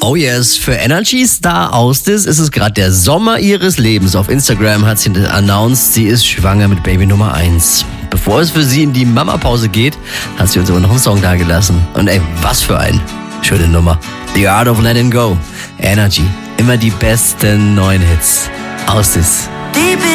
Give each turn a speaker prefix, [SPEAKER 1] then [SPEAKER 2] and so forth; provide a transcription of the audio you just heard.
[SPEAKER 1] Oh yes, für Energy Star Austis ist es gerade der Sommer ihres Lebens. Auf Instagram hat sie announced, sie ist schwanger mit Baby Nummer 1. Bevor es für sie in die Mama-Pause geht, hat sie uns aber noch einen Song dagelassen. Und ey, was für ein schöne Nummer. The Art of Letting Go. Energy. Immer die besten neuen Hits. Austis.